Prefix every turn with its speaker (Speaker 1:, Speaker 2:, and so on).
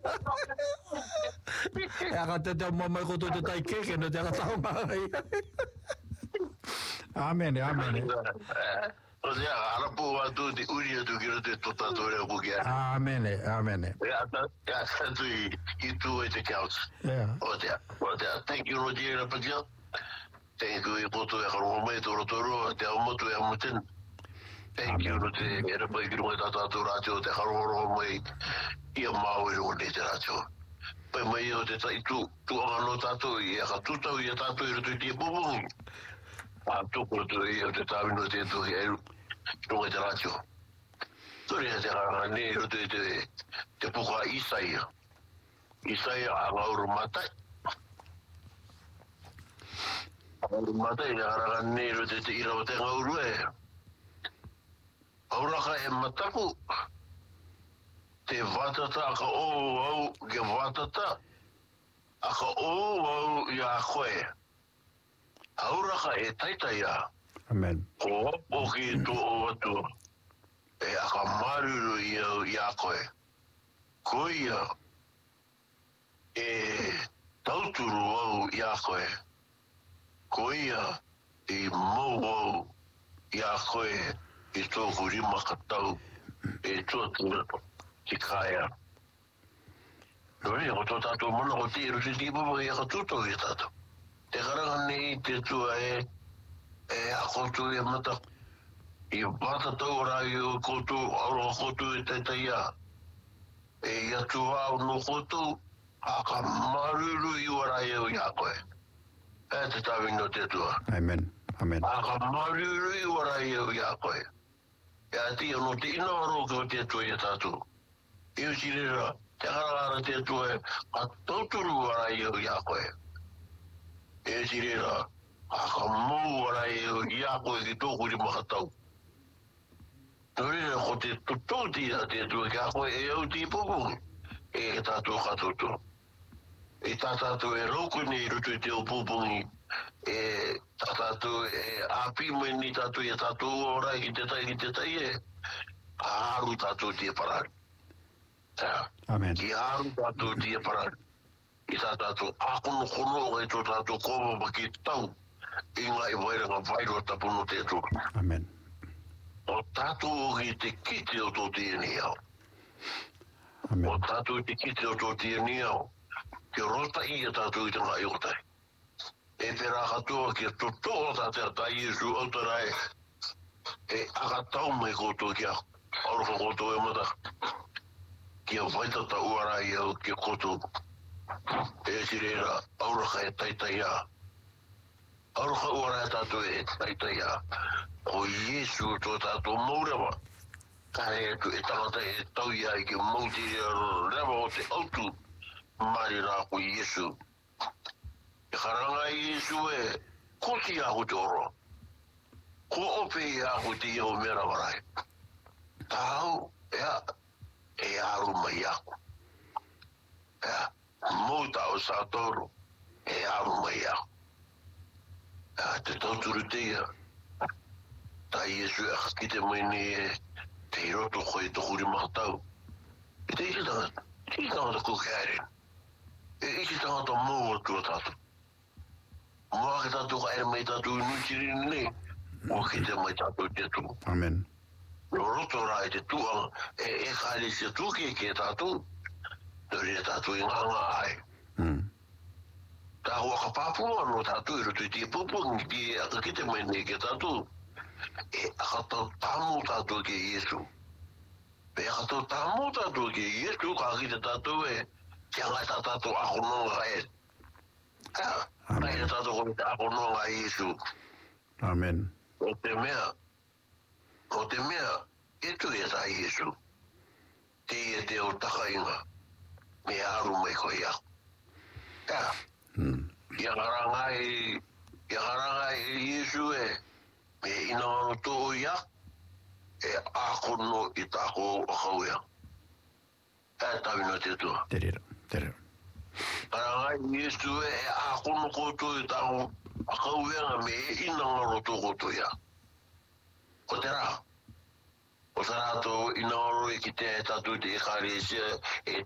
Speaker 1: Aka te te mamai koto te tai keke no te aka tau mai. Amene, amene.
Speaker 2: O sea, ala pu atu di uri atu kira te totato rea kukia.
Speaker 1: Amene, amene.
Speaker 2: Ya tu I tu e te couch.
Speaker 1: Yeah.
Speaker 2: O te, thank you Roger Rapatia. Thank you I poto e karo mai toro toro te amoto e amoten. Thank you Roger Rapatia ki mo tata ratio te karo mai ia mau e o te ratio. Pai mai o te tai tu anga tato I ka tutau I tato I roto te bubungi. A tu poto I o te tawino te tu e no te ratio. Tori te kara ne roto te puka Isaia. Isaia a ngauru matai. Ngauru matai te kara ne roto te ira o te ngauru e. Auraka e mataku. Te vatata aka au ke vatata. Aka au ia koe. Auraka e taitaia.
Speaker 1: Amen.
Speaker 2: Ko ki tu o atu. E aka maruru ia koe. Ko ia e tauturu au ia koe. Ko ia I mau au ia koe I tōku rima katau e tōku ki kaya. Nori, ko tō tātou mana ko te iru te tīpapa I aka tūtou I tātou. Te karanga nei te tua e akotu e mata. I bata tau rai o kotu, auro kotu e taitaia. E atu au no kotu, aka maruru I warai o ia koe. E te tawino te tua.
Speaker 1: Amen. Amen.
Speaker 2: Aka maruru I warai o ia koe. E ati ono te ina aro ko te tua I tātou. I usirera, te karangara te tua e a tauturu warai o ia koe. E usirera, aka mou warai o ia koe ki tōku rima katau. Nōrere, ko te tutoti a te tua ki a koe e au tīpuku. E tātou katoto. E tātou e raukune I rutu te upupungi. E tātou e api mai ni tātou e tātou orai ki te tai e. A haru tātou te parari.
Speaker 1: Amen.
Speaker 2: Ki haru tātou te parari. I tātou akono kono e tō tātou kōma maki tau. I ngai wairanga vairo tapuno te tō.
Speaker 1: Amen.
Speaker 2: O tātou ki te kite o tō te ni au.
Speaker 1: Amen.
Speaker 2: O tātou te kite o tō te ni au. Ki rota I a tātou I te ngai o tai. E pera katoa ki a totoa tātou a Iesu au tarai. E akatau mai koutou ki a aroka koutou e mata. Ki a vaitata uarai au ki a koutou. E sirera auraka e taitaia. Aroka uarai tātou e taitaia. O Iesu tō tātou maurawa. Kare etu e tangata e tau ia I ki mautiri rewa o te autu. Mari rā ko Iesu. E karanga Iesu e koti ahu te oro. Ko ope ahu te iau mera warai. Tāu e aru mai aku. Mouta o Sātoro e aru mai aku. Te tauturu te ia. Ta Iesu e kakite mai ni e te hiroto koe toku rima tau. E te isi tangata kukairin. E isi tangata mou atua tātou. Mua ke tātou ka ere mai tātou nuitirin ne. Mua ke te mai tātou te tu.
Speaker 1: Amen.
Speaker 2: Roto rai te tua e kaere se tuke ke tātou. Nori e tātou I nganga ai. Tā hua ka pāpua no tātou I roto I te pupungi ki aka kite mai ne ke tātou. E aka tau tāmu tātou ke Iesu. Pe aka tau tāmu tātou ke Iesu ka kite tātou e kia ngai tātou ako nonga e. Ngai tātou kome te ako nonga Iesu.
Speaker 1: Amen.
Speaker 2: O te mea, etu e tā Iesu. Te e te o takainga. Me aru mai ko ia. Ia karanga e Iesu e. Me ina anu tō ia. E akono I tāko akau ia. E tawina te tua.
Speaker 1: Terera.
Speaker 2: Karanga e Iesu e akono koutou I tāko akau ia me ina ngaro tō koutou ia. Ko te rā. O sa rātou ina oro e ki te tātou te e kāre e